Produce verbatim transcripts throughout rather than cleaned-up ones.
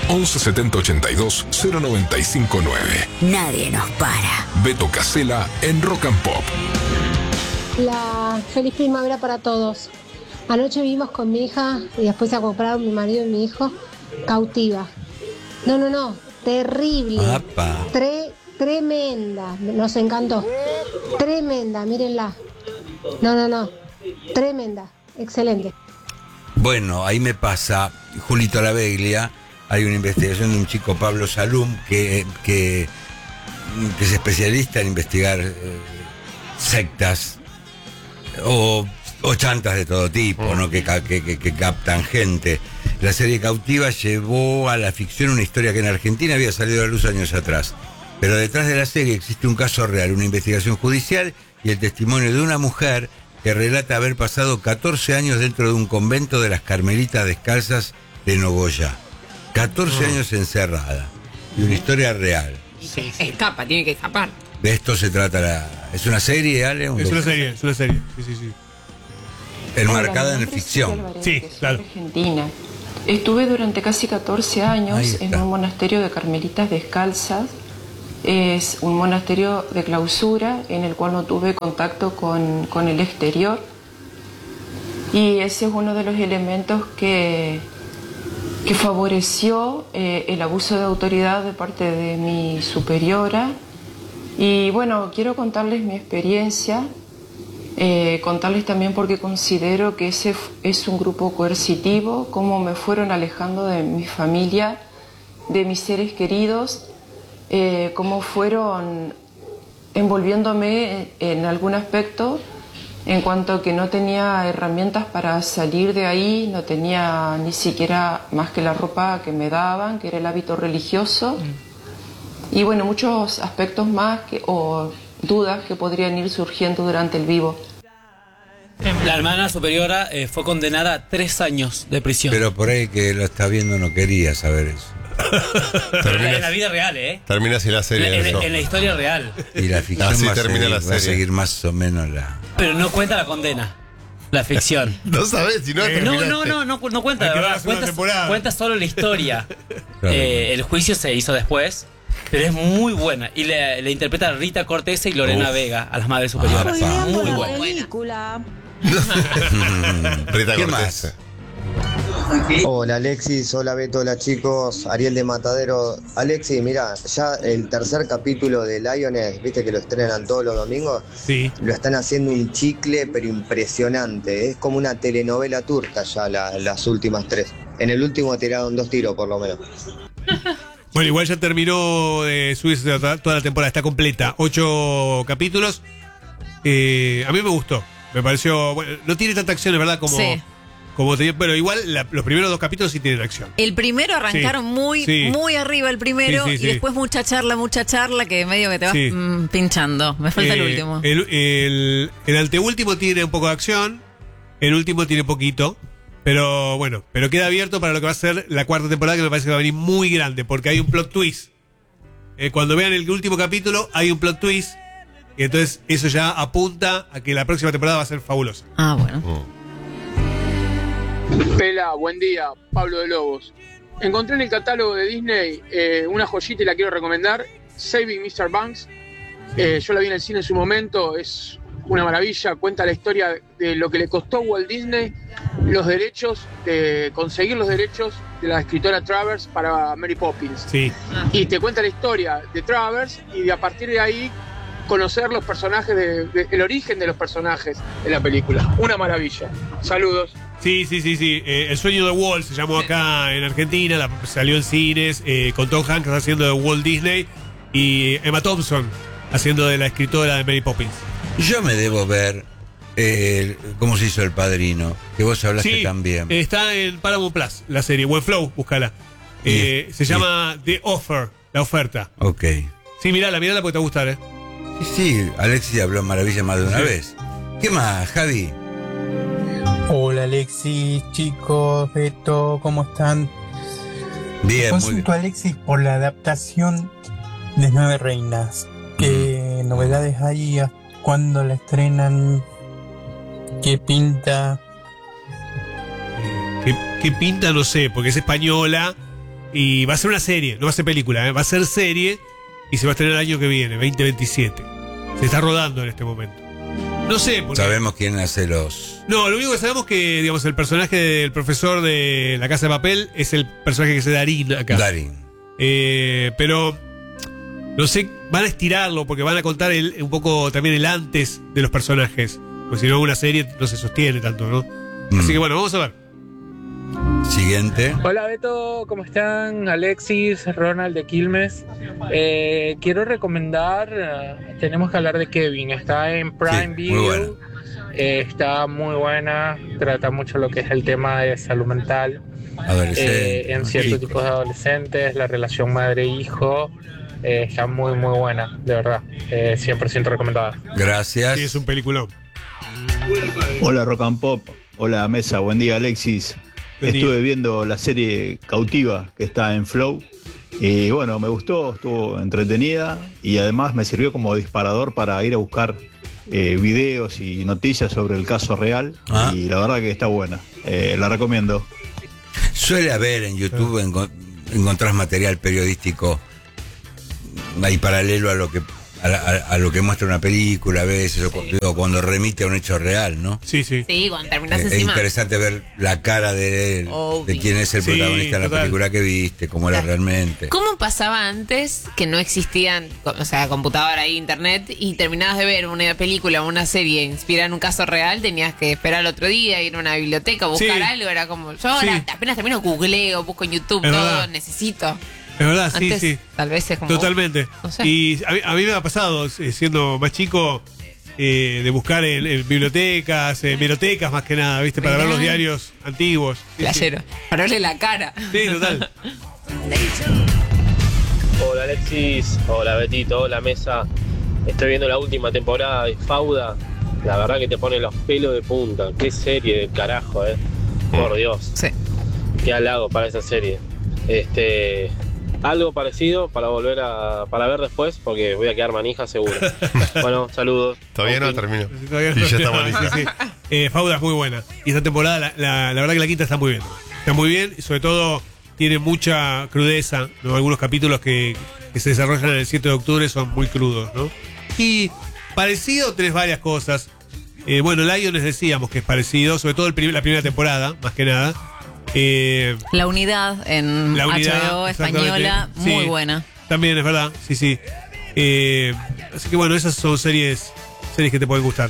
once setenta ochenta y dos cero noventa y cinco nueve. Nadie nos para. Beto Casella en Rock and Pop. La feliz primavera para todos. Anoche vimos con mi hija y después se compraron mi marido y mi hijo Cautiva. No, no, no, terrible. Tre, tremenda, nos encantó. Tremenda, mírenla. No, no, no, tremenda, excelente. Bueno, ahí me pasa, Julito Laveglia, hay una investigación de un chico, Pablo Salum, que, que, que es especialista en investigar eh, sectas o, o chantas de todo tipo, ¿no? que, que, que, que captan gente. La serie Cautiva llevó a la ficción una historia que en Argentina había salido a la luz años atrás. Pero detrás de la serie existe un caso real, una investigación judicial y el testimonio de una mujer que relata haber pasado catorce años dentro de un convento de las Carmelitas Descalzas de Nogoyá. catorce años encerrada. Y una historia real. Sí, sí. Escapa, tiene que escapar. De esto se trata la... ¿Es una serie, Ale? Es una serie, es una serie. Sí, sí, sí. Enmarcada en ficción. Sí, claro. Argentina. Estuve durante casi catorce años en un monasterio de Carmelitas Descalzas. Es un monasterio de clausura en el cual no tuve contacto con, con el exterior. Y ese es uno de los elementos que, que favoreció eh, el abuso de autoridad de parte de mi superiora. Y bueno, quiero contarles mi experiencia, eh, contarles también porque considero que ese es un grupo coercitivo, cómo me fueron alejando de mi familia, de mis seres queridos, eh, cómo fueron envolviéndome en algún aspecto en cuanto a que no tenía herramientas para salir de ahí, no tenía ni siquiera más que la ropa que me daban, que era el hábito religioso. Mm. Y bueno, muchos aspectos más que, o dudas que podrían ir surgiendo durante el vivo. La hermana superiora eh, fue condenada a tres años de prisión. Pero por ahí que lo está viendo no quería saber eso. En la vida real, ¿eh? Termina así la serie. En, en, en la historia real. Y la ficción así va, a termina seguir, la va serie. a seguir más o menos la... Pero no cuenta la condena. La ficción. No sabes si no eh, no, no, no, no, no cuenta, la verdad. Cuenta, cuenta solo la historia. Claro. Eh, el juicio se hizo después, pero es muy buena. Y le, le interpreta a Rita Cortese y Lorena Uf. Vega, a las madres superiores. Ah, muy buena. Película. Rita ¿Qué Cortese. más? Hola Alexis, hola Beto, hola chicos, Ariel de Matadero. Alexis, mira, ya el tercer capítulo de Lioness, viste que lo estrenan todos los domingos. Sí. Lo están haciendo un chicle pero impresionante, es como una telenovela turca ya la, las últimas tres. En el último tiraron dos tiros por lo menos. Bueno, igual ya terminó de subirse toda la temporada, está completa, ocho capítulos. Eh, a mí me gustó, me pareció, bueno, no tiene tanta acción, es verdad, como... Sí. Como te, pero igual la, los primeros dos capítulos sí tienen acción. El primero arrancaron sí, muy sí. muy arriba el primero sí, sí, y sí. después mucha charla, mucha charla que medio que te vas sí. mm, pinchando. Me falta eh, el último. El, el, el anteúltimo tiene un poco de acción, el último tiene poquito, pero bueno, pero queda abierto para lo que va a ser la cuarta temporada, que me parece que va a venir muy grande, porque hay un plot twist. Eh, cuando vean el último capítulo hay un plot twist y entonces eso ya apunta a que la próxima temporada va a ser fabulosa. Ah, bueno. Mm. Pela, buen día, Pablo de Lobos. Encontré en el catálogo de Disney eh, una joyita y la quiero recomendar, Saving mister Banks. Eh, yo la vi en el cine en su momento, es una maravilla, cuenta la historia de lo que le costó a Walt Disney los derechos, de conseguir los derechos de la escritora Travers para Mary Poppins. Sí. Y te cuenta la historia de Travers y de a partir de ahí conocer los personajes, de, de, el origen de los personajes de la película. Una maravilla. Saludos. Sí, sí, sí, sí. Eh, El sueño de Walt se llamó acá en Argentina, la, salió en cines, eh, con Tom Hanks haciendo de Walt Disney y Emma Thompson haciendo de la escritora de Mary Poppins. Yo me debo ver eh, cómo se hizo El Padrino, que vos hablaste sí, también. Está en Paramount Plus, la serie, o en Flow, búscala. Eh, se llama The Offer, la oferta. Ok. Sí, mirala, mirala porque te va a gustar, ¿eh? Sí, Alexis habló en maravilla más de una sí. vez. ¿Qué más, Javi? Hola Alexis, chicos, Beto, ¿cómo están? Bien, consulto muy bien. a Alexis por la adaptación de Nueve Reinas. ¿Qué mm. novedades hay? ¿Cuándo la estrenan? ¿Qué pinta? ¿Qué, qué pinta? No sé, porque es española. Y va a ser una serie, no va a ser película, ¿eh? Va a ser serie y se va a estrenar el año que viene, veinte veintisiete. Se está rodando en este momento. No sé. Porque... ¿Sabemos quién hace los...? No, lo único que sabemos es que, digamos, el personaje del profesor de La Casa de Papel es el personaje que se Darín acá. Darín. Eh, pero, no sé, van a estirarlo porque van a contar el, un poco también el antes de los personajes. Porque si no, una serie no se sostiene tanto, ¿no? Mm. Así que bueno, vamos a ver. Siguiente. Hola Beto, ¿cómo están? Alexis, Ronald de Quilmes. Eh, quiero recomendar, uh, tenemos que hablar de Kevin, está en Prime sí, Video, muy buena. Eh, está muy buena, trata mucho lo que es el tema de salud mental eh, en ciertos tipos de adolescentes, la relación madre-hijo, eh, está muy muy buena, de verdad, eh, cien por ciento recomendada. Gracias. Sí, es un peliculón. Hola Rock and Pop, hola Mesa, buen día Alexis. Estuve viendo la serie Cautiva que está en Flow y bueno, me gustó, estuvo entretenida y además me sirvió como disparador para ir a buscar eh, videos y noticias sobre el caso real ah. y la verdad que está buena, eh, la recomiendo. Suele haber en YouTube, enco- encontrás material periodístico ahí paralelo a lo que A, a, a lo que muestra una película a veces, o, o cuando remite a un hecho real, ¿no? Sí, sí. Sí, cuando terminas es, encima. Es interesante ver la cara de él, oh, de quién es el sí, protagonista de la película que viste, cómo era realmente. ¿Cómo pasaba antes que no existían, o sea, computadora e internet, y terminabas de ver una película o una serie inspirada en un caso real, tenías que esperar el otro día, ir a una biblioteca, buscar sí. algo, era como, yo ahora sí. apenas termino googleo, busco en YouTube, es todo, verdad. necesito. Es verdad, Antes, sí, sí. Tal vez es como... Totalmente. No sé. Y a mí, a mí me ha pasado, siendo más chico, eh, de buscar en, en bibliotecas, en bibliotecas más que nada, ¿viste? Para Mirá. ver los diarios antiguos. Playero. Sí, sí. Para verle la cara. Sí, total. Hola Alexis, hola Betito, hola Mesa. Estoy viendo la última temporada de Fauda. La verdad que te pone los pelos de punta. Qué serie de carajo, eh. Por Dios. Sí. Qué halago para esa serie. Este, algo parecido para volver a para ver después, porque voy a quedar manija seguro. Bueno, saludos. Todavía no terminó. Todavía no, y ya está manija. Sí, sí. Eh, Fauda es muy buena. Y esta temporada, la, la, la verdad que la quinta está muy bien. Está muy bien y sobre todo tiene mucha crudeza, ¿no? Algunos capítulos que, que se desarrollan el siete de octubre son muy crudos, ¿no? Y parecido tenés varias cosas. Eh, bueno, Lions decíamos que es parecido, sobre todo el prim- la primera temporada, más que nada. Eh, la unidad en la unidad, H B O española, muy sí, buena. También es verdad, sí, sí. Eh, así que bueno, esas son series series que te pueden gustar.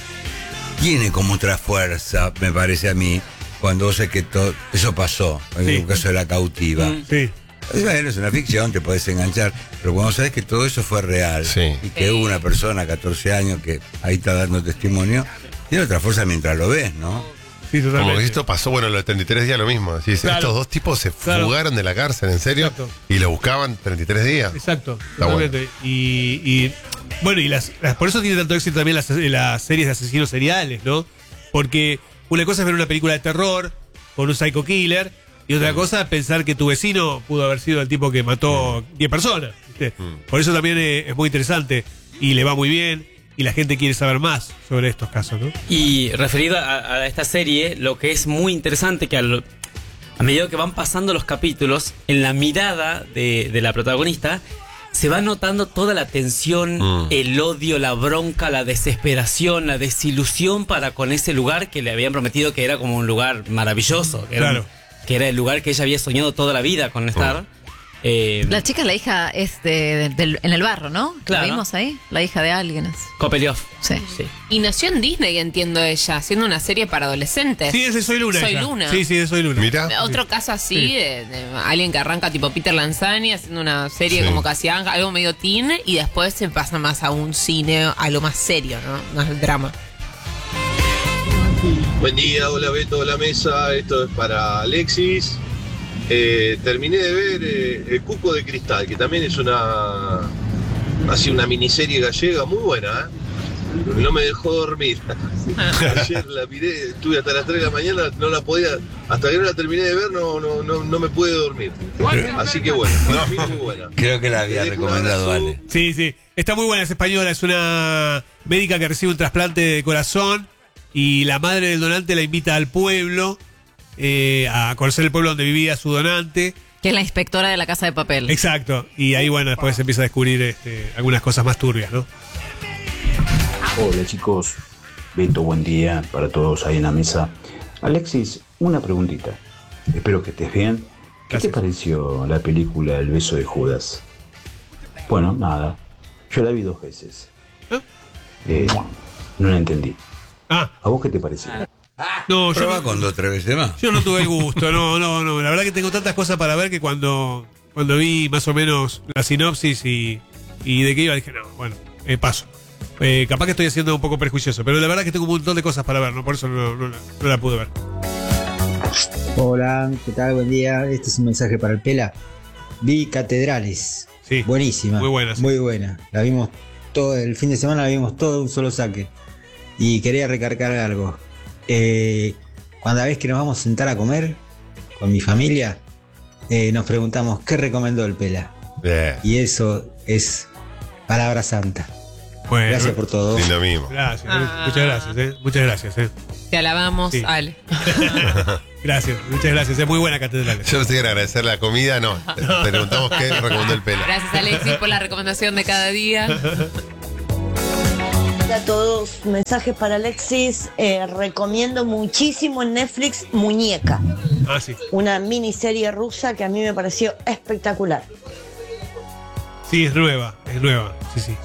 Tiene como otra fuerza, me parece a mí, cuando vos sabés que todo eso pasó, en el caso de La Cautiva. Mm. Sí. Bueno, es una ficción, te podés enganchar, pero cuando sabés que todo eso fue real sí. y que sí. hubo una persona, catorce años, que ahí está dando testimonio, tiene otra fuerza mientras lo ves, ¿no? Sí, totalmente. Como que esto pasó, bueno, los treinta y tres días lo mismo. ¿Sí? Claro. Estos dos tipos se claro. fugaron de la cárcel, ¿en serio? Exacto. Y lo buscaban treinta y tres días. Exacto, Está totalmente. Bueno. Y, y bueno, y las, las por eso tiene tanto éxito también las, las series de asesinos seriales, ¿no? Porque una cosa es ver una película de terror con un psycho killer y otra mm. cosa es pensar que tu vecino pudo haber sido el tipo que mató diez mm. personas, ¿viste? Mm. Por eso también es, es muy interesante y le va muy bien. Y la gente quiere saber más sobre estos casos, ¿no? Y referido a, a esta serie, lo que es muy interesante que al, a medida que van pasando los capítulos, en la mirada de, de la protagonista, se va notando toda la tensión, mm. el odio, la bronca, la desesperación, la desilusión para con ese lugar que le habían prometido que era como un lugar maravilloso. Que, claro. era, que era el lugar que ella había soñado toda la vida con estar. Mm. Eh, la chica, la hija es de, de, de, en el barro, ¿no? Claro. ¿La vimos ahí? La hija de alguien es. Copelioff. Sí. sí. Y nació en Disney, entiendo ella, haciendo una serie para adolescentes. Sí, ese Soy Luna. Soy ella. Luna. Sí, sí, de Soy Luna. Mira. Otro sí. caso así, sí. de, de alguien que arranca tipo Peter Lanzani haciendo una serie sí. como casi algo medio teen y después se pasa más a un cine, a lo más serio, ¿no? Más el drama. Buen día, hola Beto, hola Mesa, esto es para Alexis. Eh, terminé de ver eh, El Cuco de Cristal, que también es una así una miniserie gallega muy buena, ¿eh? No me dejó dormir. Ayer la miré, estuve hasta las tres de la mañana, no la podía, hasta que no la terminé de ver no, no, no, no me pude dormir. Así que bueno, para mí muy buena. Creo que la había recomendado Ale. Sí, sí, está muy buena, es española, es una médica que recibe un trasplante de corazón y la madre del donante la invita al pueblo. Eh, a conocer el pueblo donde vivía su donante Que es la inspectora de la Casa de Papel. Exacto. Y ahí, bueno, después se empieza a descubrir este, algunas cosas más turbias, ¿no? Hola chicos, Beto, buen día para todos ahí en la mesa. Alexis, una preguntita. Espero que estés bien. ¿Qué Gracias. te pareció la película El beso de Judas? Bueno, nada. Yo la vi dos veces. ¿Eh? Eh, no la entendí. Ah. ¿A vos qué te pareció? No, yo va con dos tres veces más. Yo no tuve el gusto, no, no, no. La verdad que tengo tantas cosas para ver que cuando, cuando vi más o menos la sinopsis y, y de qué iba, dije, no, bueno, eh, paso. Eh, capaz que estoy haciendo un poco prejuicioso, pero la verdad que tengo un montón de cosas para ver, ¿no? Por eso no, no, no la pude ver. Hola, ¿qué tal? Buen día. Este es un mensaje para el Pela. Vi Catedrales. Sí. Buenísima. Muy buena. Sí. Muy buena. La vimos todo el fin de semana, la vimos todo de un solo saque. Y quería recargar algo. Eh, cuando vez que nos vamos a sentar a comer con mi familia, eh, nos preguntamos qué recomendó el Pela. Bien. Y eso es palabra santa. Bueno, gracias por todo. Sí, lo mismo. Gracias, ah. muchas gracias, eh. Muchas gracias, eh. Te alabamos, Sí. Ale. Gracias, muchas gracias. Es muy buena Catedral. Yo pensé que era agradecer la comida, no. Te preguntamos qué recomendó el Pela. Gracias, Alexis, por la recomendación de cada día. Hola a todos, mensajes para Alexis. Eh, recomiendo muchísimo en Netflix Muñeca. Ah, sí. Una miniserie rusa que a mí me pareció espectacular. Sí, es nueva, es nueva. Sí, sí.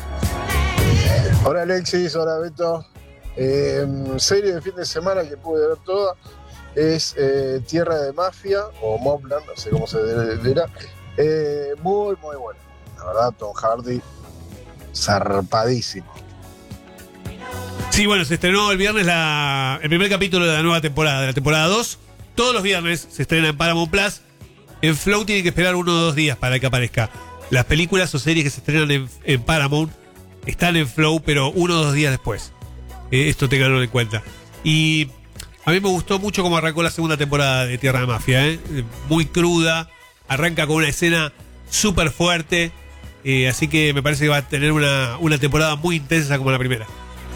Hola Alexis, hola Beto. Eh, serie de fin de semana que pude ver toda es eh, Tierra de Mafia o Mobland, no sé cómo se dirá. Eh, muy, muy buena. La verdad, Tom Hardy, zarpadísimo. Sí, bueno, se estrenó el viernes la, el primer capítulo de la nueva temporada, de la temporada dos. Todos los viernes se estrena en Paramount Plus. En Flow tiene que esperar uno o dos días para que aparezca. Las películas o series que se estrenan en, en Paramount están en Flow, pero uno o dos días después. Eh, esto tenganlo en cuenta. Y a mí me gustó mucho cómo arrancó la segunda temporada de Tierra de Mafia. ¿eh? Muy cruda, arranca con una escena súper fuerte. Eh, así que me parece que va a tener una, una temporada muy intensa como la primera.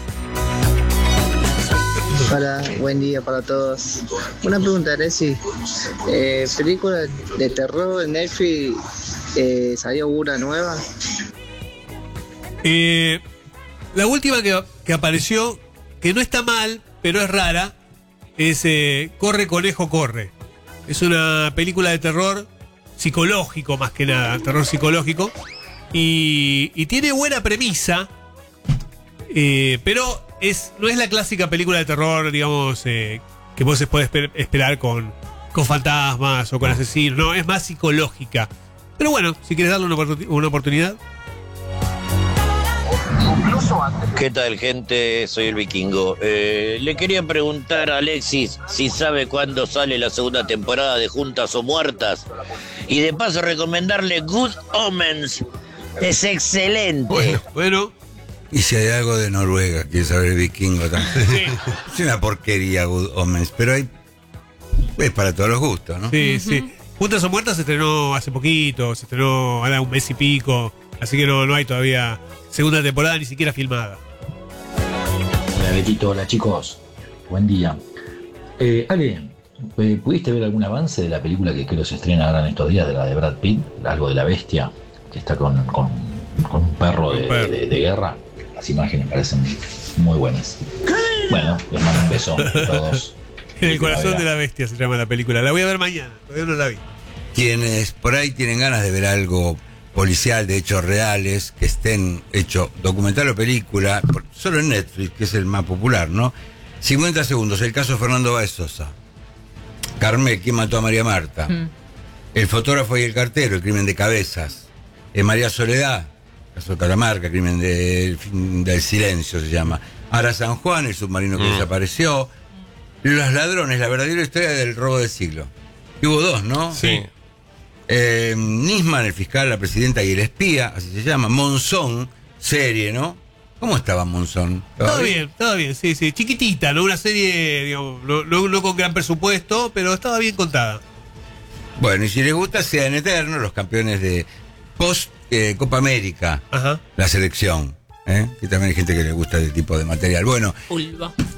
Hola, buen día para todos. Una pregunta, Alexis. Eh, ¿Película de terror en Netflix eh, salió una nueva? Eh, la última que, que apareció, que no está mal, pero es rara, es eh, Corre, Conejo, Corre. Es una película de terror psicológico más que nada, terror psicológico. Y, y tiene buena premisa, eh, pero es no es la clásica película de terror, digamos, eh, que vos se puede esper- esperar con, con fantasmas o con asesinos. No, es más psicológica. Pero bueno, si quieres darle una, oportun- una oportunidad. ¿Qué tal, gente? Soy el Vikingo. Eh, le quería preguntar a Alexis si sabe cuándo sale la segunda temporada de Juntas o Muertas. Y de paso recomendarle Good Omens. Es excelente. Bueno, bueno. Y si hay algo de Noruega, quiere saber el Vikingo también. Sí. Es una porquería Good Omens, pero hay es para todos los gustos, ¿no? Sí, uh-huh. sí. Juntas o Muertas se estrenó hace poquito, se estrenó ahora un mes y pico, así que no, no hay todavía segunda temporada ni siquiera filmada. Hola Betito, hola chicos, buen día. Eh, Ale, ¿pudiste ver algún avance de la película que creo se estrena ahora en estos días, de la de Brad Pitt, algo de la bestia, que está con, con, con un perro de, de, de, de guerra? Las imágenes parecen muy buenas. Bueno, les mando un beso a todos. En el corazón de la bestia se llama la película. La voy a ver mañana, todavía no la vi. Quienes por ahí tienen ganas de ver algo policial, de hechos reales, que estén hecho documental o película, por, solo en Netflix, que es el más popular, ¿no? cincuenta segundos, el caso Fernando Báez Sosa. Carmel, ¿quién mató a María Marta? Mm. El fotógrafo y el cartero, el crimen de Cabezas. Eh, María Soledad, caso de Catamarca, crimen de, del silencio se llama. Ara San Juan, el submarino que mm. desapareció. Los ladrones, la verdadera historia del robo del siglo. Y hubo dos, ¿no? Sí. Eh, Nisman, el fiscal, la presidenta y el espía, así se llama. Monzón, serie, ¿no? ¿Cómo estaba Monzón? Todo bien, todo bien, sí, sí. Chiquitita, ¿no? Una serie, digamos, no, no, no con gran presupuesto, pero estaba bien contada. Bueno, y si les gusta, sea en eterno, los campeones de post eh, Copa América. Ajá. La selección, ¿eh? Que también hay gente que le gusta este tipo de material. Bueno. Pulva.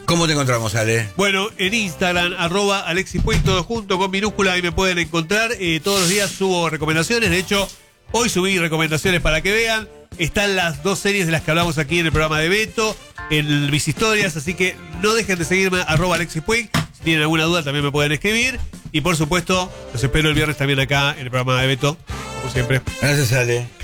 ¿Cómo te encontramos, Ale? Bueno, en Instagram, arroba Alexis Puig, todo junto con minúscula, ahí me pueden encontrar. Eh, todos los días subo recomendaciones. De hecho, hoy subí recomendaciones para que vean. Están las dos series de las que hablamos aquí en el programa de Beto, en Mis Historias, así que no dejen de seguirme, arroba Alexis Puig. Si tienen alguna duda también me pueden escribir. Y por supuesto, los espero el viernes también acá en el programa de Beto, como siempre. Gracias, Ale.